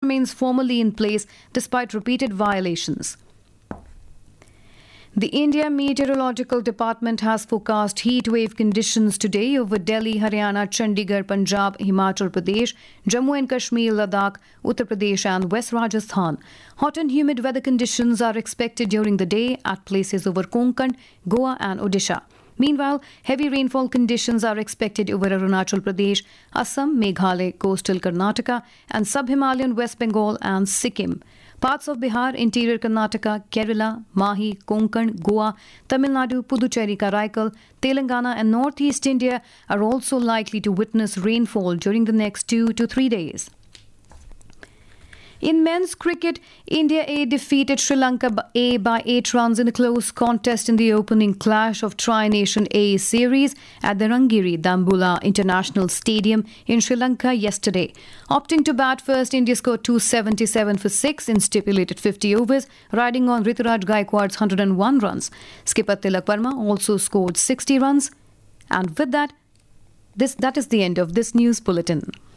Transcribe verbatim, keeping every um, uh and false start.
remains formally in place despite repeated violations. The India Meteorological Department has forecast heat wave conditions today over Delhi, Haryana, Chandigarh, Punjab, Himachal Pradesh, Jammu and Kashmir, Ladakh, Uttar Pradesh and West Rajasthan. Hot and humid weather conditions are expected during the day at places over Konkan, Goa and Odisha. Meanwhile, heavy rainfall conditions are expected over Arunachal Pradesh, Assam, Meghalaya, coastal Karnataka and sub-Himalayan West Bengal and Sikkim. Parts of Bihar, interior Karnataka, Kerala, Mahi, Konkan, Goa, Tamil Nadu, Puducherry, Karaikal, Telangana and northeast India are also likely to witness rainfall during the next two to three days. In men's cricket, India A defeated Sri Lanka A by eight runs in a close contest in the opening clash of Tri-Nation A series at the Rangiri Dambula International Stadium in Sri Lanka yesterday. Opting to bat first, India scored two seventy-seven for six in stipulated fifty overs, riding on Rituraj Gaikwad's one hundred one runs. Skipper Tilak Verma also scored sixty runs. And with that, this that is the end of this news bulletin.